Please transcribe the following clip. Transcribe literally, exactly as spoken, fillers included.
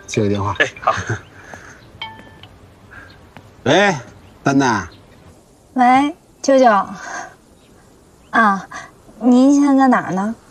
接个电话。 哎，好。 喂，丹丹。 喂，舅舅。啊，您现在在哪儿呢？